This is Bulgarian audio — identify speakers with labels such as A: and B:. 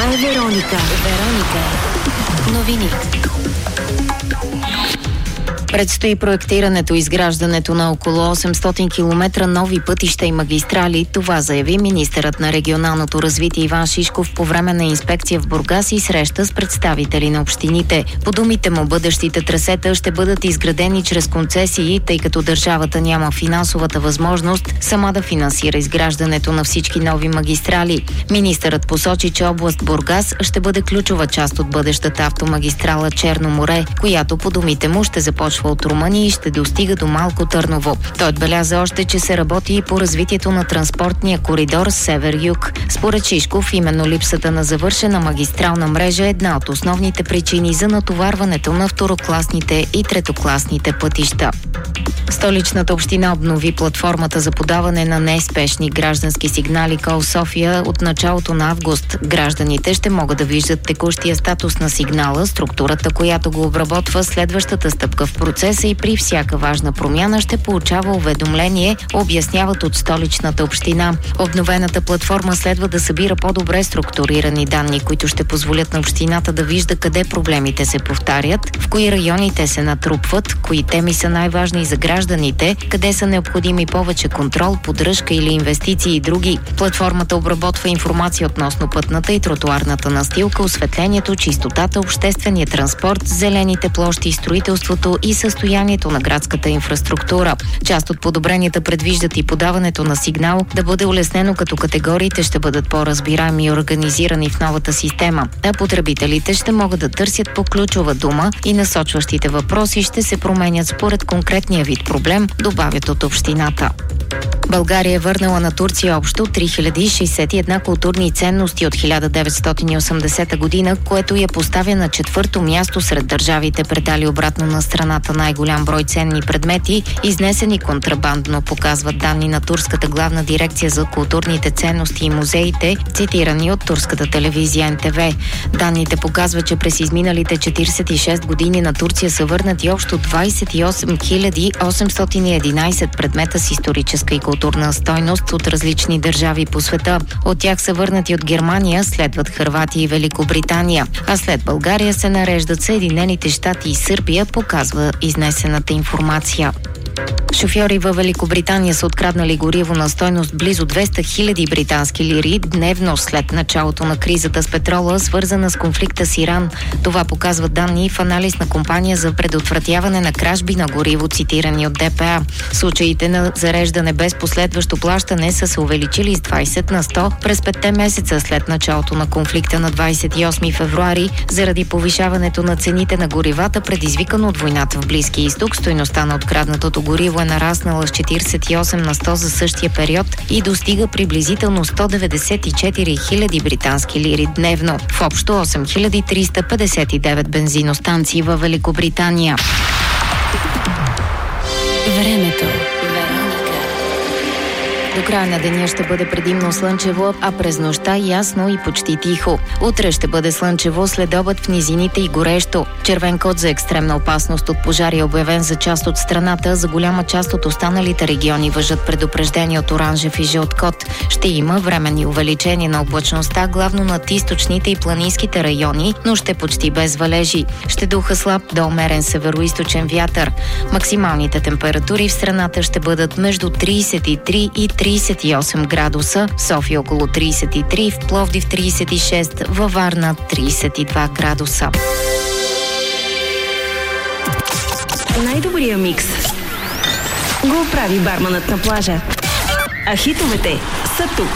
A: Това е Вероника. Новини. Предстои проектирането и изграждането на около 800 км нови пътища и магистрали. Това заяви министърът на регионалното развитие Иван Шишков по време на инспекция в Бургас и среща с представители на общините. По думите му, бъдещите трасета ще бъдат изградени чрез концесии, тъй като държавата няма финансовата възможност сама да финансира изграждането на всички нови магистрали. Министърът посочи, че област Бургас ще бъде ключова част от бъдещата автомагистрала Черно море, която по думите му ще започва от Румъния и ще достига до Малко Търново. Той отбеляза още, че се работи и по развитието на транспортния коридор север-юг. Според Шишков, именно липсата на завършена магистрална мрежа е една от основните причини за натоварването на второкласните и третокласните пътища. Столичната община обнови платформата за подаване на неспешни граждански сигнали Call София от началото на август. Гражданите ще могат да виждат текущия статус на сигнала, структурата, която го обработва, следващата стъпка в процеса и при всяка важна промяна ще получава уведомление, обясняват от Столичната община. Обновената платформа следва да събира по-добре структурирани данни, които ще позволят на общината да вижда къде проблемите се повтарят, в кои райони те се натрупват, кои теми са най-важни за гражданите, къде са необходими повече контрол, поддръжка или инвестиции и други. Платформата обработва информация относно пътната и тротуарната настилка, осветлението, чистотата, обществения транспорт, зелените площи, строителството и състоянието на градската инфраструктура. Част от подобренията предвиждат и подаването на сигнал да бъде улеснено, като категориите ще бъдат по-разбираеми и организирани в новата система, а потребителите ще могат да търсят по ключова дума и насочващите въпроси ще се променят според конкретния вид проблем, добавят от общината. България е върнала на Турция общо 3061 културни ценности от 1980 година, което я поставя на четвърто място сред държавите, предали обратно на страната най-голям брой ценни предмети, изнесени контрабандно, показват данни на турската главна дирекция за културните ценности и музеите, цитирани от турската телевизия НТВ. Данните показват, че през изминалите 46 години на Турция са върнати общо 28 811 предмета с историческа и културна стойност от различни държави по света. От тях са върнати от Германия, следват Хърватия и Великобритания, а след България се нареждат Съединените щати и Сърбия, показва изнесената информация. Шофьори във Великобритания са откраднали гориво на стойност близо 200 000 британски лири дневно след началото на кризата с петрола, свързана с конфликта с Иран. Това показват данни в анализ на компания за предотвратяване на кражби на гориво, цитирани от ДПА. Случаите на зареждане без последващо плащане са се увеличили с 20 на 100 през 5 месеца след началото на конфликта на 28 февруари, заради повишаването на цените на горивата, предизвикано от войната в Близкия изток. Стойността на откраднатото гориво е нараснала с 48 на 100 за същия период и достига приблизително 194 000 британски лири дневно. В общо 8359 бензиностанции във Великобритания. Времето. До края на деня ще бъде предимно слънчево, а през нощта ясно и почти тихо. Утре ще бъде слънчево, след обед в низините и горещо. Червен код за екстремна опасност от пожари е обявен за част от страната. За голяма част от останалите региони важат предупреждения от оранжев и жълт код. Ще има временни увеличения на облачността, главно над източните и планинските райони, но ще почти без валежи. Ще духа слаб до умерен североизточен вятър. Максималните температури в страната ще бъдат между 33 и 38 градуса, в София около 33, в Пловдив 36, във Варна 32 градуса.
B: Най-добрия микс го прави барманът на плажа. А хитовете са тук.